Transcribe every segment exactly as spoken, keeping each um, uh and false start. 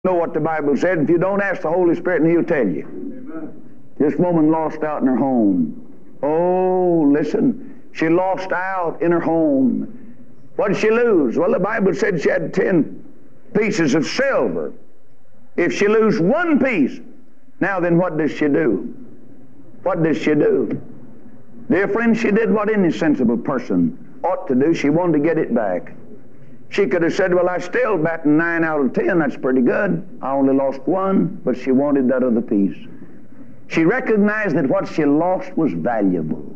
Know what the Bible said. If you don't, ask the Holy Spirit and He'll tell you. Amen. This woman lost out in her home. Oh, listen. She lost out in her home. What did she lose? Well, the Bible said she had ten pieces of silver. If she lose one piece, now then what does she do? What does she do? Dear friends, she did what any sensible person ought to do. She wanted to get it back. She could have said, well, I still batting nine out of ten. That's pretty good. I only lost one, but she wanted that other piece. She recognized that what she lost was valuable.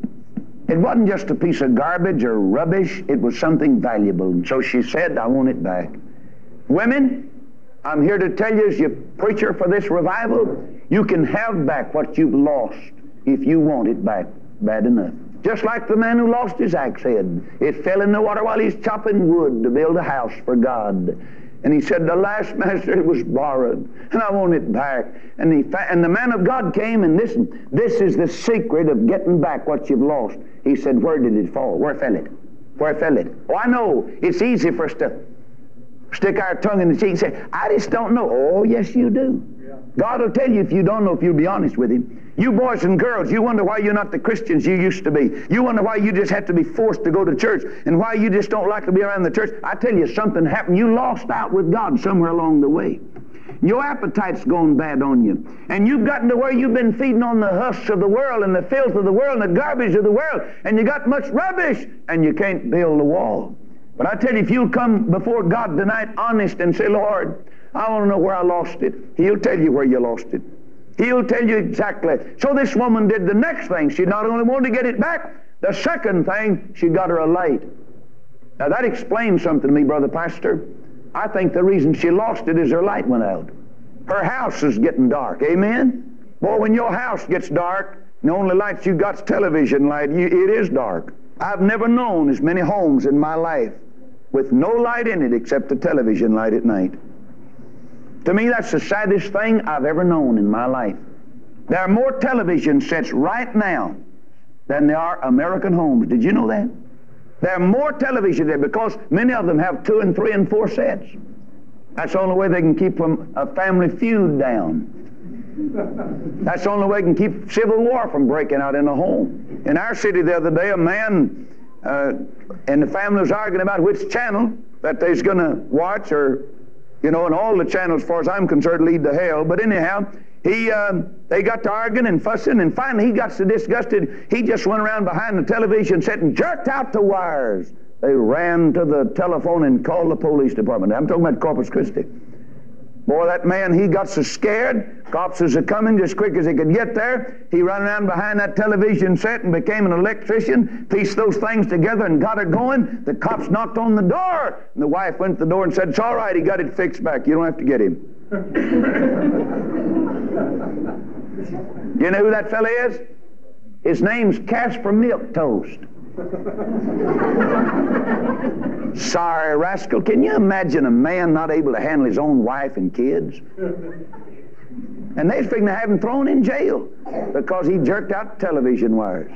It wasn't just a piece of garbage or rubbish. It was something valuable. And so she said, I want it back. Women, I'm here to tell you as your preacher for this revival, you can have back what you've lost if you want it back bad enough. Just like the man who lost his axe head. It fell in the water while he's chopping wood to build a house for God. And he said, the last master, it was borrowed, and I want it back. And, he fa- and the man of God came, and listen, this is the secret of getting back what you've lost. He said, where did it fall? Where fell it? Where fell it? Oh, I know. It's easy for us to stick our tongue in the cheek and say, I just don't know. Oh, yes, you do. Yeah. God will tell you if you don't know, if you'll be honest with Him. You boys and girls, you wonder why you're not the Christians you used to be. You wonder why you just have to be forced to go to church and why you just don't like to be around the church. I tell you, something happened. You lost out with God somewhere along the way. Your appetite's gone bad on you. And you've gotten to where you've been feeding on the husks of the world and the filth of the world and the garbage of the world. And you got much rubbish and you can't build a wall. But I tell you, if you'll come before God tonight honest and say, Lord, I want to know where I lost it. He'll tell you where you lost it. He'll tell you exactly. So this woman did the next thing. She not only wanted to get it back, the second thing, she got her a light. Now that explains something to me, Brother Pastor. I think the reason she lost it is her light went out. Her house is getting dark. Amen? Boy, when your house gets dark, the only light you got's television light, you, it is dark. I've never known as many homes in my life with no light in it except the television light at night. To me, that's the saddest thing I've ever known in my life. There are more television sets right now than there are American homes. Did you know that? There are more television there because many of them have two and three and four sets. That's the only way they can keep from a family feud down. That's the only way they can keep civil war from breaking out in a home. In our city the other day, a man uh, and the family was arguing about which channel that they's going to watch, or you know, and all the channels, as far as I'm concerned, lead to hell. But anyhow, he, uh, they got to arguing and fussing, and finally he got so disgusted, he just went around behind the television set and jerked out the wires. They ran to the telephone and called the police department. I'm talking about Corpus Christi. Boy, that man, he got so scared. Cops was a-coming just quick as he could get there. He ran around behind that television set and became an electrician, pieced those things together and got it going. The cops knocked on the door, and the wife went to the door and said, it's all right, he got it fixed back. You don't have to get him. You know who that fella is? His name's Casper Milquetoast. Sorry, rascal. Can you imagine a man not able to handle his own wife and kids? And they're figuring to have him thrown in jail because he jerked out television wires.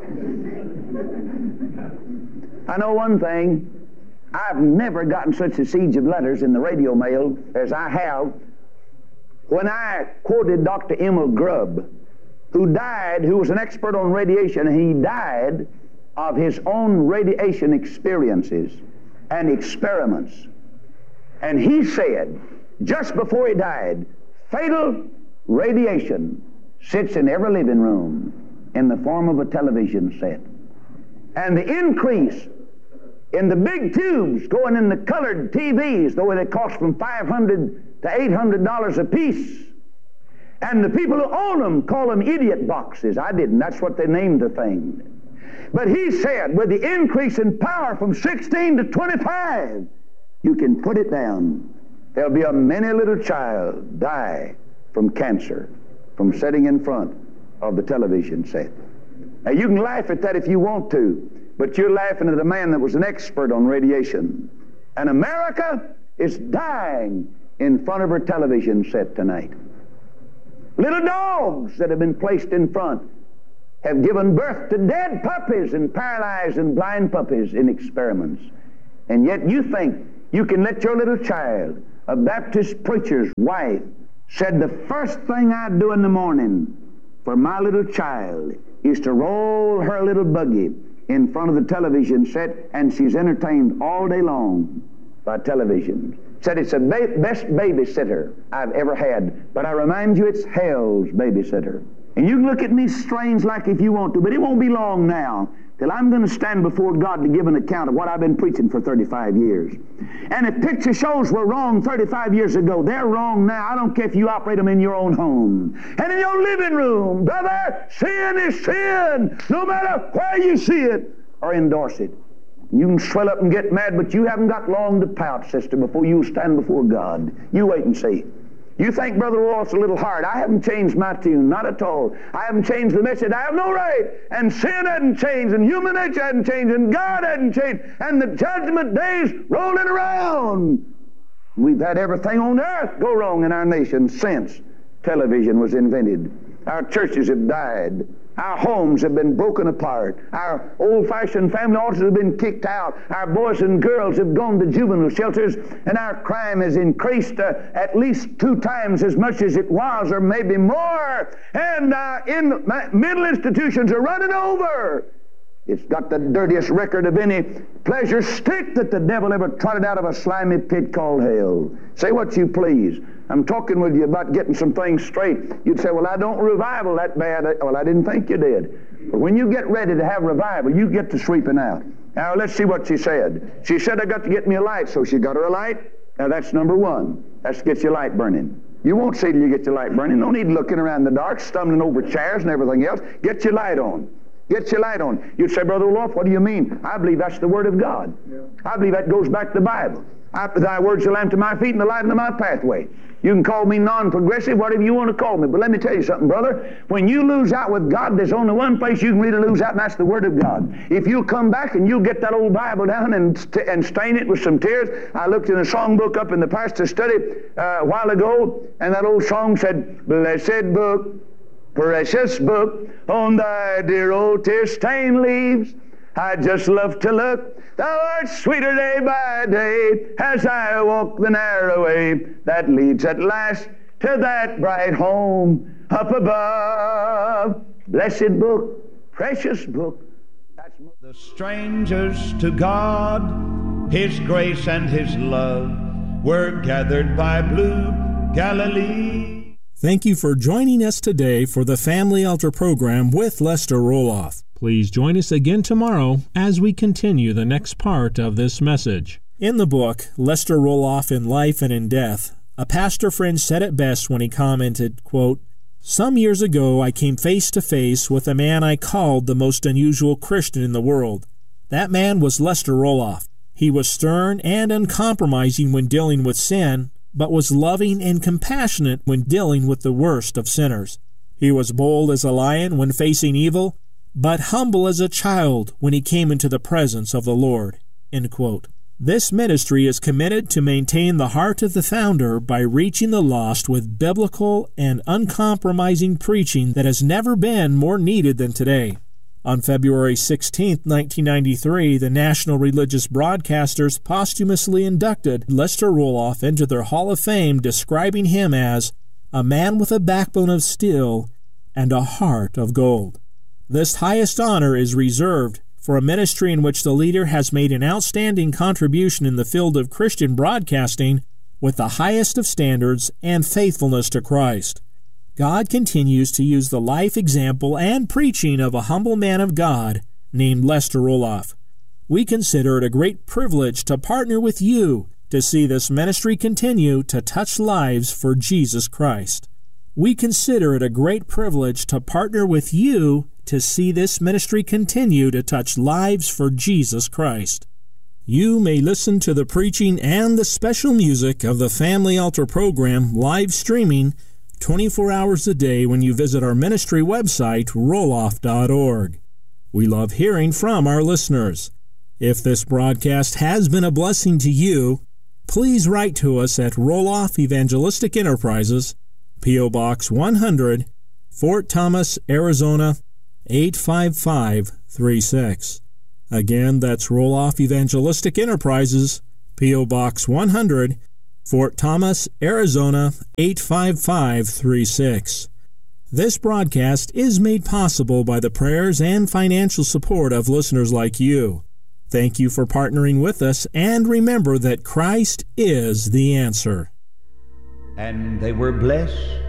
I know one thing. I've never gotten such a siege of letters in the radio mail as I have when I quoted Doctor Emil Grubb, who died, who was an expert on radiation, and he died of his own radiation experiences and experiments. And he said, just before he died, fatal radiation sits in every living room in the form of a television set. And the increase in the big tubes going in the colored T Vs, though they cost from five hundred to eight hundred dollars a piece. And the people who own them call them idiot boxes. I didn't. That's what they named the thing. But he said, with the increase in power from sixteen to twenty-five, you can put it down. There'll be a many little child die from cancer from sitting in front of the television set. Now, you can laugh at that if you want to, but you're laughing at a man that was an expert on radiation. And America is dying in front of her television set tonight. Little dogs that have been placed in front have given birth to dead puppies and paralyzed and blind puppies in experiments. And yet you think you can let your little child a Baptist preacher's wife, said the first thing I do in the morning for my little child is to roll her little buggy in front of the television set, and she's entertained all day long by television. Said it's the ba- best babysitter I've ever had, but I remind you, it's hell's babysitter. And you can look at me strange like if you want to, but it won't be long now till I'm going to stand before God to give an account of what I've been preaching for thirty-five years. And if picture shows were wrong thirty-five years ago, they're wrong now. I don't care if you operate them in your own home and in your living room. Brother, sin is sin, no matter where you see it or endorse it. You can swell up and get mad, but you haven't got long to pout, sister, before you stand before God. You wait and see. You think Brother Roth's a little hard. I haven't changed my tune, not at all. I haven't changed the message. I have no right. And sin hadn't changed, and human nature hadn't changed, and God hadn't changed, and the judgment day's rolling around. We've had everything on earth go wrong in our nation since television was invented. Our churches have died. Our homes have been broken apart. Our old-fashioned family altars have been kicked out. Our boys and girls have gone to juvenile shelters, and our crime has increased uh, at least two times as much as it was, or maybe more. And uh, in mental institutions are running over. It's got the dirtiest record of any pleasure stick that the devil ever trotted out of a slimy pit called hell. Say what you please. I'm talking with you about getting some things straight. You'd say, well, I don't revival that bad. Well, I didn't think you did. But when you get ready to have revival, you get to sweeping out. Now, let's see what she said. She said, I got to get me a light, so she got her a light. Now, that's number one. That's to get your light burning. You won't see till you get your light burning. No need looking around in the dark, stumbling over chairs and everything else. Get your light on. Get your light on. You'd say, Brother Olaf, what do you mean? I believe that's the Word of God. Yeah. I believe that goes back to the Bible. I, thy words are a lamp to my feet and the light unto my pathway. You can call me non-progressive, whatever you want to call me. But let me tell you something, brother. When you lose out with God, there's only one place you can really lose out, and that's the Word of God. If you'll come back and you'll get that old Bible down and, st- and stain it with some tears. I looked in a songbook up in the pastor's study uh, a while ago, and that old song said, blessed book, precious book, on thy dear old tear-stained leaves, I just love to look. Thou art sweeter day by day as I walk the narrow way that leads at last to that bright home up above. Blessed book, precious book. That's the strangers to God, His grace and His love were gathered by blue Galilee. Thank you for joining us today for the Family Altar program with Lester Roloff. Please join us again tomorrow as we continue the next part of this message. In the book, Lester Roloff in Life and in Death, a pastor friend said it best when he commented, quote, some years ago I came face to face with a man I called the most unusual Christian in the world. That man was Lester Roloff. He was stern and uncompromising when dealing with sin, but was loving and compassionate when dealing with the worst of sinners. He was bold as a lion when facing evil, but humble as a child when he came into the presence of the Lord. End quote. This ministry is committed to maintain the heart of the founder by reaching the lost with biblical and uncompromising preaching that has never been more needed than today. On February sixteenth, nineteen ninety-three, the National Religious Broadcasters posthumously inducted Lester Roloff into their Hall of Fame, describing him as a man with a backbone of steel and a heart of gold. This highest honor is reserved for a ministry in which the leader has made an outstanding contribution in the field of Christian broadcasting with the highest of standards and faithfulness to Christ. God continues to use the life, example, and preaching of a humble man of God named Lester Roloff. We consider it a great privilege to partner with you to see this ministry continue to touch lives for Jesus Christ. We consider it a great privilege to partner with you to see this ministry continue to touch lives for Jesus Christ. You may listen to the preaching and the special music of the Family Altar program live streaming twenty-four hours a day when you visit our ministry website, roloff dot org. We love hearing from our listeners. If this broadcast has been a blessing to you, please write to us at Roloff Evangelistic Enterprises, P O. Box one hundred, Fort Thomas, Arizona, eight five five three six. Again, that's Roloff Evangelistic Enterprises, P O. Box one hundred, Fort Thomas, Arizona eight five five three six. This broadcast is made possible by the prayers and financial support of listeners like you. Thank you for partnering with us, and remember that Christ is the answer. And they were blessed